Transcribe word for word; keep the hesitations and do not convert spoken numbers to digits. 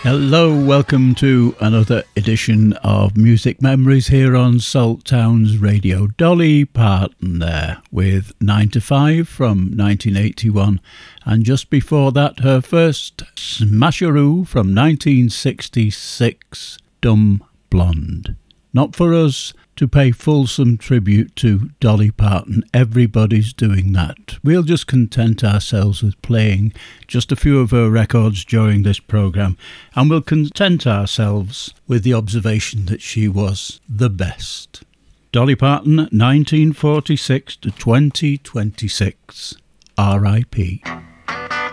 Hello, welcome to another edition of Music Memories here on Salt Towns Radio. Dolly Parton there with nine to five from nineteen eighty-one, and just before that her first smasheroo from nineteen sixty-six, Dumb Blonde. Not for us to pay fulsome tribute to Dolly Parton. Everybody's doing that. We'll just content ourselves with playing just a few of her records during this programme, and we'll content ourselves with the observation that she was the best. Dolly Parton, nineteen forty-six to twenty twenty-six. R I P